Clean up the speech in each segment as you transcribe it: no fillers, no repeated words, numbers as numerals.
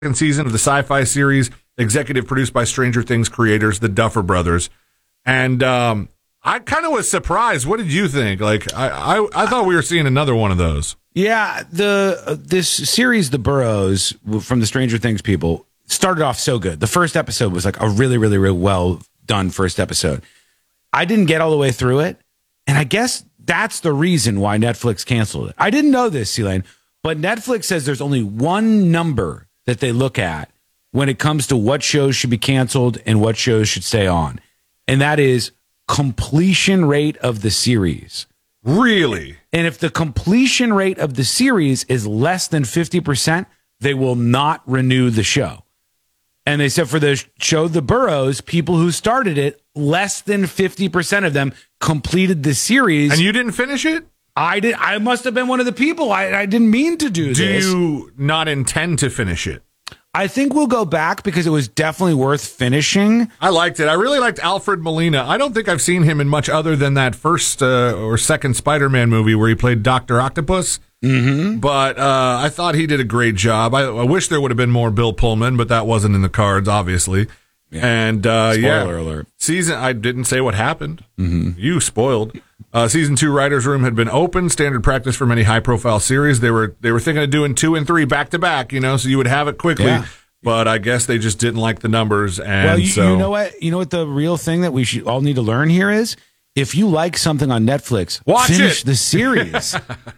season of the sci-fi series, executive produced by Stranger Things creators, the Duffer Brothers. And I kind of was surprised. What did you think? Like, I thought we were seeing another one of those. Yeah, this series, The Burrows, from the Stranger Things people, started off so good. The first episode was like a really, really, really well done first episode. I didn't get all the way through it, and I guess that's the reason why Netflix canceled it. I didn't know this, Elaine, but Netflix says there's only one number that they look at when it comes to what shows should be canceled and what shows should stay on, and that is completion rate of the series. Really? And if the completion rate of the series is less than 50%, they will not renew the show. And they said for the show The Burrows, people who started it, less than 50% of them completed the series. And you didn't finish it? I did. I must have been one of the people. I didn't mean to do this. Do you not intend to finish it? I think we'll go back because it was definitely worth finishing. I liked it. I really liked Alfred Molina. I don't think I've seen him in much other than that first or second Spider-Man movie where he played Dr. Octopus. Mm-hmm. But I thought he did a great job. I wish there would have been more Bill Pullman, but that wasn't in the cards, obviously. Yeah. And Spoiler alert. I didn't say what happened. Mm-hmm. You spoiled. Season 2 writers' room had been open, standard practice for many high-profile series. They were thinking of doing 2 and 3 back-to-back, so you would have it quickly. Yeah. But I guess they just didn't like the numbers. And well, so, you know what? You know what the real thing that we should all need to learn here is? If you like something on Netflix, finish the series.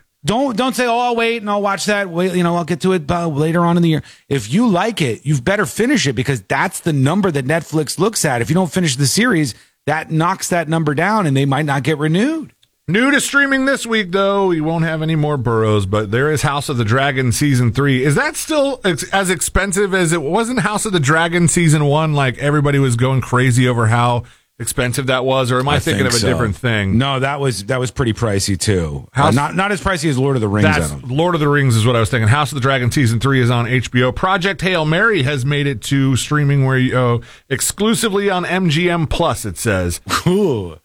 Don't say, I'll wait and I'll watch that. Wait, I'll get to it later on in the year. If you like it, you've better finish it because that's the number that Netflix looks at. If you don't finish the series, that knocks that number down and they might not get renewed. New to streaming this week, though, you won't have any more Burrows, but there is House of the Dragon Season 3. Is that still as expensive as it wasn't House of the Dragon Season 1? Like, everybody was going crazy over how expensive that was, or am I thinking of a different thing? No, that was pretty pricey, too. Not as pricey as Lord of the Rings. Lord of the Rings is what I was thinking. House of the Dragon Season 3 is on HBO. Project Hail Mary has made it to streaming where exclusively on MGM Plus, it says. Ooh.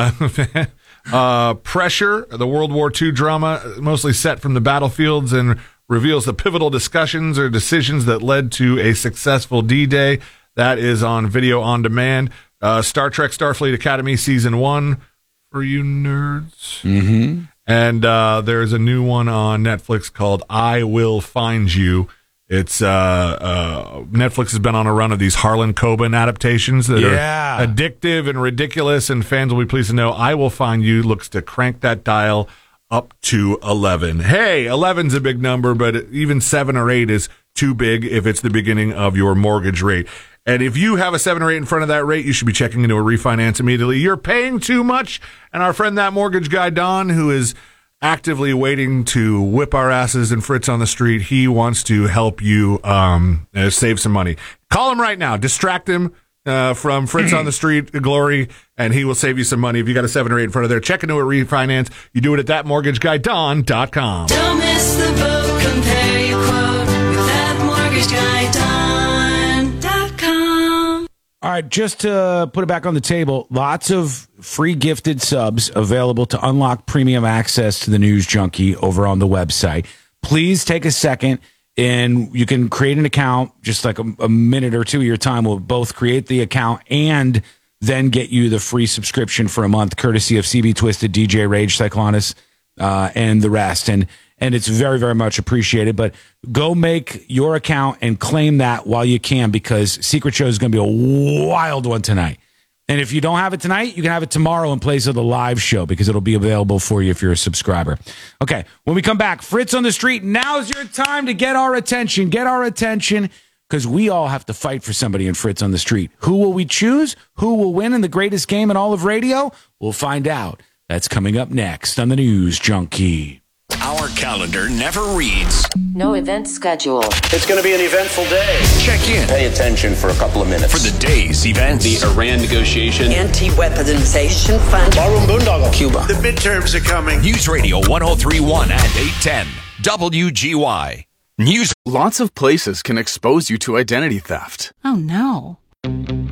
Pressure, the World War II drama, mostly set from the battlefields and reveals the pivotal discussions or decisions that led to a successful D-Day. That is on video on demand. Star Trek Starfleet Academy Season 1 for you nerds. Mm-hmm. And there's a new one on Netflix called I Will Find You. It's Netflix has been on a run of these Harlan Coben adaptations that are addictive and ridiculous, and fans will be pleased to know I Will Find You looks to crank that dial up to 11. Hey, 11's a big number, but even 7 or 8 is too big if it's the beginning of your mortgage rate. And if you have a 7 or 8 in front of that rate, you should be checking into a refinance immediately. You're paying too much, and our friend That Mortgage Guy, Don, who is actively waiting to whip our asses in Fritz on the Street, he wants to help you save some money. Call him right now. Distract him from Fritz on the Street glory, and he will save you some money. If you got a 7 or 8 in front of there, check into a refinance. You do it at thatmortgageguyDon.com. Don't miss the boat. Compare your quote with thatmortgageguyDon.com. All right, just to put it back on the table, lots of free gifted subs available to unlock premium access to the News Junkie over on the website. Please take a second, and you can create an account, just like a minute or two of your time. We'll both create the account and then get you the free subscription for a month, courtesy of CB Twisted, DJ Rage, Cyclonus, and the rest. And it's very, very much appreciated. But go make your account and claim that while you can, because Secret Show is going to be a wild one tonight. And if you don't have it tonight, you can have it tomorrow in place of the live show, because it'll be available for you if you're a subscriber. Okay, when we come back, Fritz on the Street, now's your time to get our attention. Get our attention, because we all have to fight for somebody in Fritz on the Street. Who will we choose? Who will win in the greatest game in all of radio? We'll find out. That's coming up next on the News Junkie. Our calendar never reads. No event schedule. It's going to be an eventful day. Check in. Pay attention for a couple of minutes. For the day's events. The Iran negotiation. Anti-weaponization fund. Barroom Boondoggle. Cuba. The midterms are coming. News Radio 103.1 and 810. WGY. News. Lots of places can expose you to identity theft. Oh, no.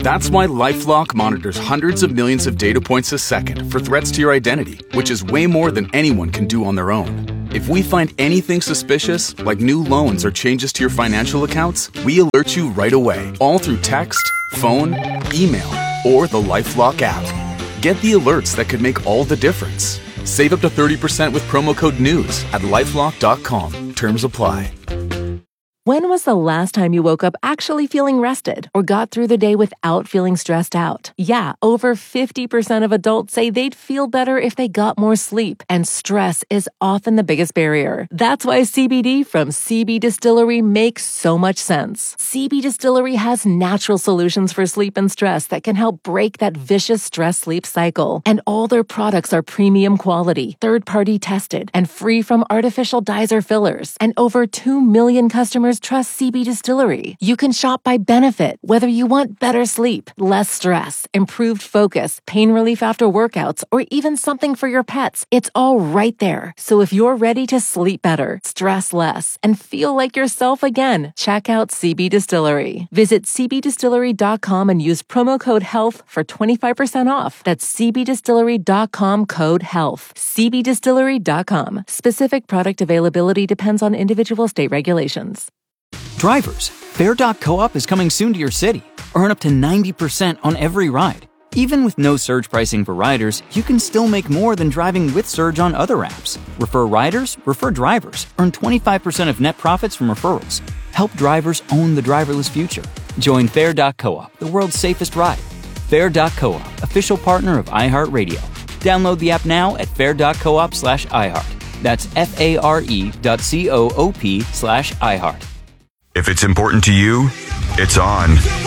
That's why LifeLock monitors hundreds of millions of data points a second for threats to your identity, which is way more than anyone can do on their own. If we find anything suspicious, like new loans or changes to your financial accounts, we alert you right away, all through text, phone, email, or the LifeLock app. Get the alerts that could make all the difference. Save up to 30% with promo code NEWS at LifeLock.com. Terms apply. When was the last time you woke up actually feeling rested or got through the day without feeling stressed out? Yeah, over 50% of adults say they'd feel better if they got more sleep, and stress is often the biggest barrier. That's why CBD from CB Distillery makes so much sense. CB Distillery has natural solutions for sleep and stress that can help break that vicious stress-sleep cycle. And all their products are premium quality, third-party tested, and free from artificial dyes or fillers. And over 2 million customers trust CB Distillery. You can shop by benefit, whether you want better sleep, less stress, improved focus, pain relief after workouts, or even something for your pets. It's all right there. So if you're ready to sleep better, stress less, and feel like yourself again, check out CB Distillery. Visit cbdistillery.com and use promo code HEALTH for 25% off. That's cbdistillery.com, code HEALTH. cbdistillery.com. Specific product availability depends on individual state regulations. Drivers, Fare.coop is coming soon to your city. Earn up to 90% on every ride. Even with no surge pricing for riders, you can still make more than driving with Surge on other apps. Refer riders, refer drivers. Earn 25% of net profits from referrals. Help drivers own the driverless future. Join Fare.coop, the world's safest ride. Fare.coop, official partner of iHeartRadio. Download the app now at fare.coop/iHeart. That's FARE.coop/iHeart. If it's important to you, it's on.